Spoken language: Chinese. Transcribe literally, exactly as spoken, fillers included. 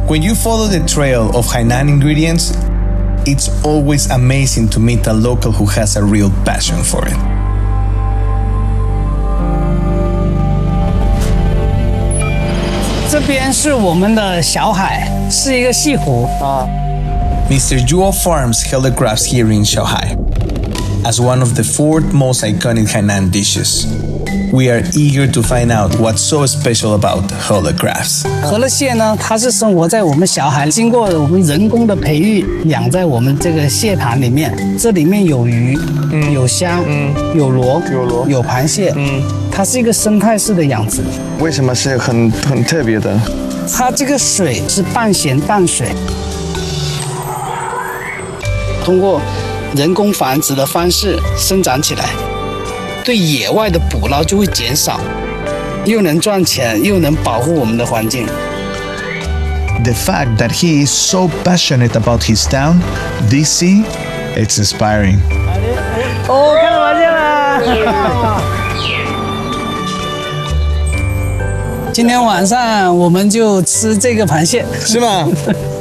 When you follow the trail of Hainan ingredients, it's always amazing to meet a local who has a real passion for it. 这边是我们的小海，是一个西湖啊。 Mister Zhuo Farms held the crabs here in Shanghai as one of the four most iconic Hainan dishes. We are eager to find out what's so special about Hele crabs. 河乐蟹呢，它是生活在我们小海，经过我们人工的培育，养在我们这个蟹塘里面。这里面有鱼，嗯、有虾，嗯、有螺，有螺，有螃蟹，嗯，它是一个生态式的养殖。 为什么是很很特别的？ 它这个水是半咸淡水，通过人工繁殖的方式生长起来。对野外的捕捞就会减少，又能赚钱，又能保护我们的环境。 The fact that he is so passionate about his town, D C, it's inspiring. 哦，看到螃蟹了！今天晚上我们就吃这个螃蟹， 是吗？